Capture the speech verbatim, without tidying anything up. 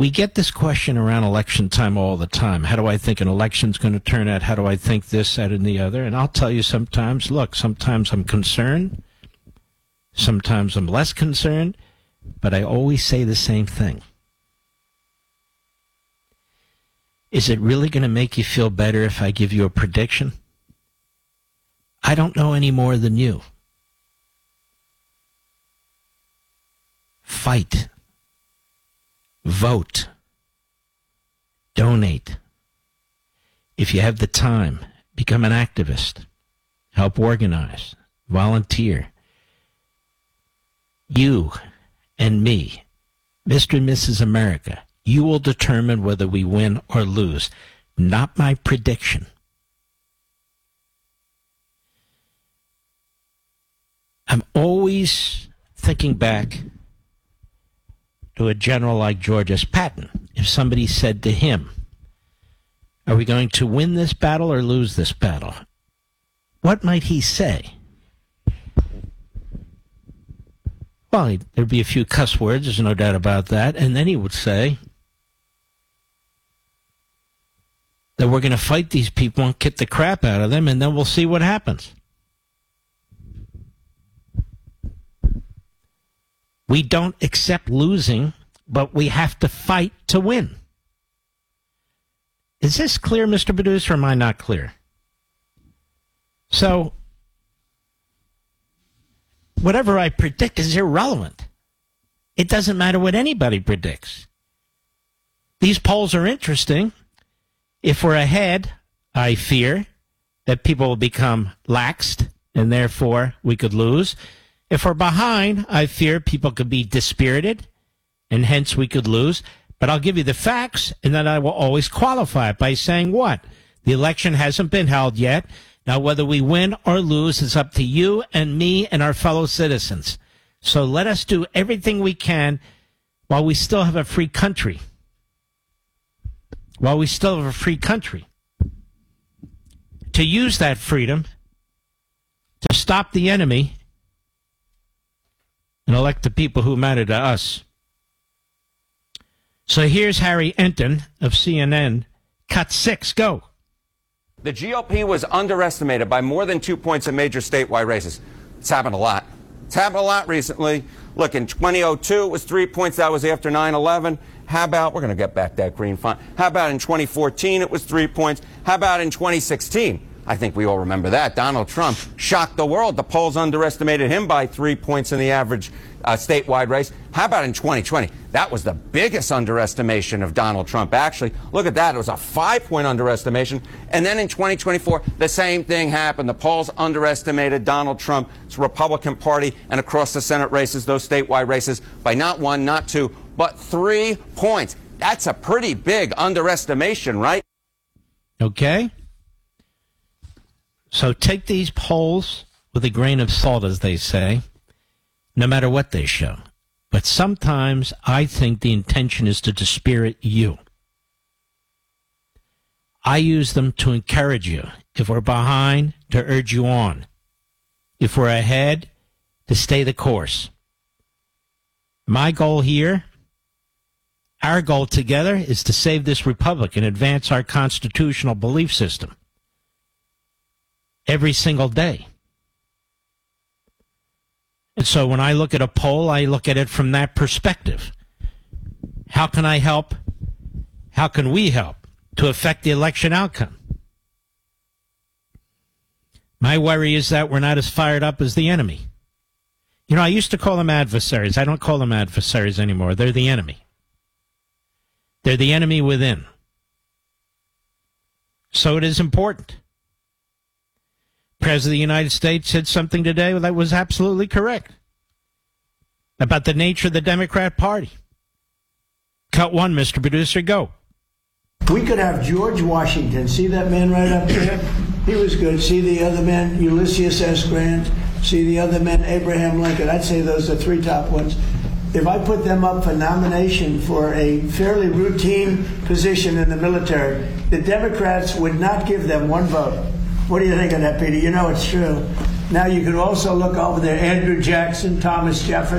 We get this question around election time all the time. How do I think an election's going to turn out? How do I think this, that, and the other? And I'll tell you sometimes, look, sometimes I'm concerned. Sometimes I'm less concerned. But I always say the same thing. Is it really going to make you feel better if I give you a prediction? I don't know any more than you. Fight. Vote. Donate. If you have the time, become an activist. Help organize. Volunteer. You and me, Mister and Missus America, you will determine whether we win or lose. Not my prediction. I'm always thinking back to a general like George S. Patton. If somebody said to him, are we going to win this battle or lose this battle? What might he say? Well, there'd be a few cuss words, there's no doubt about that. And then he would say that we're going to fight these people and kick the crap out of them, and then we'll see what happens. We don't accept losing, but we have to fight to win. Is this clear, Mister Producer, or am I not clear? So, whatever I predict is irrelevant. It doesn't matter what anybody predicts. These polls are interesting. If we're ahead, I fear that people will become laxed, and therefore we could lose. If we're behind, I fear people could be dispirited, and hence we could lose. But I'll give you the facts, and then I will always qualify it by saying what? The election hasn't been held yet. Now, whether we win or lose is up to you and me and our fellow citizens. So let us do everything we can while we still have a free country. While we still have a free country. To use that freedom to stop the enemy and elect the people who matter to us. So here's Harry Enton of C N N. Cut six, go. The G O P was underestimated by more than two points in major statewide races. It's happened a lot. It's happened a lot recently. Look, in twenty oh two, it was three points. That was after nine eleven. How about, we're going to get back that green font. How about in twenty fourteen, it was three points. How about in twenty sixteen? I think we all remember that. Donald Trump shocked the world. The polls underestimated him by three points in the average uh, statewide race. How about in twenty twenty? That was the biggest underestimation of Donald Trump, actually. Look at that. It was a five-point underestimation. And then in twenty twenty-four, the same thing happened. The polls underestimated Donald Trump's Republican Party and across the Senate races, those statewide races, by not one, not two, but three points. That's a pretty big underestimation, right? Okay. So take these polls with a grain of salt, as they say, no matter what they show. But sometimes I think the intention is to dispirit you. I use them to encourage you. If we're behind, to urge you on. If we're ahead, to stay the course. My goal here, our goal together, is to save this republic and advance our constitutional belief system. Every single day. And so when I look at a poll, I look at it from that perspective. How can I help? How can we help to affect the election outcome? My worry is that we're not as fired up as the enemy. You know, I used to call them adversaries. I don't call them adversaries anymore. They're the enemy. They're the enemy within. So it is important. President of the United States said something today that was absolutely correct about the nature of the Democrat Party. Cut one, Mister Producer, go. We could have George Washington. See that man right up there? He was good. See the other man, Ulysses S. Grant. See the other man, Abraham Lincoln. I'd say those are three top ones. If I put them up for nomination for a fairly routine position in the military, the Democrats would not give them one vote. What do you think of that, Peter? You know it's true. Now you could also look over there, Andrew Jackson, Thomas Jefferson.